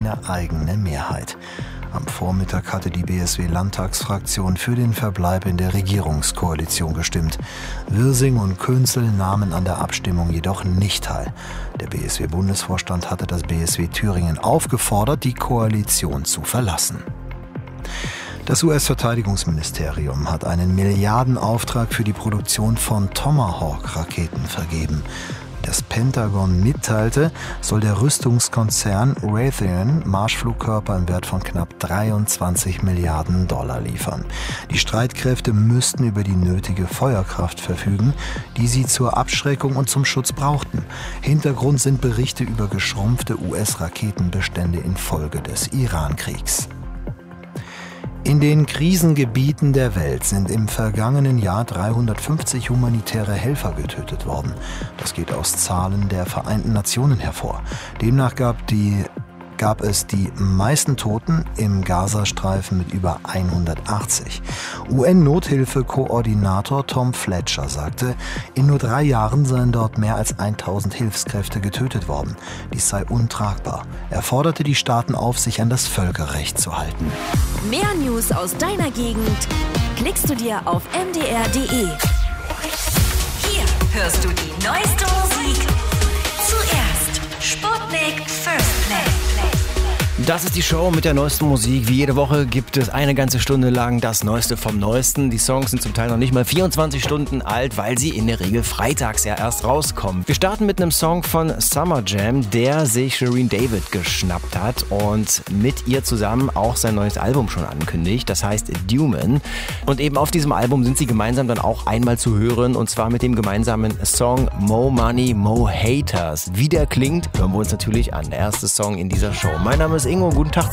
keine eigene Mehrheit. Am Vormittag hatte die BSW-Landtagsfraktion für den Verbleib in der Regierungskoalition gestimmt. Wirsing und Künzel nahmen an der Abstimmung jedoch nicht teil. Der BSW-Bundesvorstand hatte das BSW Thüringen aufgefordert, die Koalition zu verlassen. Das US-Verteidigungsministerium hat einen Milliardenauftrag für die Produktion von Tomahawk-Raketen vergeben. Das Pentagon mitteilte, soll der Rüstungskonzern Raytheon Marschflugkörper im Wert von knapp 23 Milliarden Dollar liefern. Die Streitkräfte müssten über die nötige Feuerkraft verfügen, die sie zur Abschreckung und zum Schutz brauchten. Hintergrund sind Berichte über geschrumpfte US-Raketenbestände infolge des Iran-Kriegs. In den Krisengebieten der Welt sind im vergangenen Jahr 350 humanitäre Helfer getötet worden. Das geht aus Zahlen der Vereinten Nationen hervor. Demnach gab es die meisten Toten im Gazastreifen mit über 180. UN-Nothilfe-Koordinator Tom Fletcher sagte, in nur 3 Jahren seien dort mehr als 1000 Hilfskräfte getötet worden. Dies sei untragbar. Er forderte die Staaten auf, sich an das Völkerrecht zu halten. Mehr News aus deiner Gegend klickst du dir auf mdr.de. Hier hörst du die neueste Musik zuerst. Sputnik First Play. Das ist die Show mit der neuesten Musik. Wie jede Woche gibt es eine ganze Stunde lang das Neueste vom Neuesten. Die Songs sind zum Teil noch nicht mal 24 Stunden alt, weil sie in der Regel freitags ja erst rauskommen. Wir starten mit einem Song von Summer Jam, der sich Shireen David geschnappt hat und mit ihr zusammen auch sein neues Album schon ankündigt. Das heißt Duman. Und eben auf diesem Album sind sie gemeinsam dann auch einmal zu hören, und zwar mit dem gemeinsamen Song Mo Money, Mo Haters. Wie der klingt, hören wir uns natürlich an. Der erste Song in dieser Show. Mein Name ist Ingo, guten Tag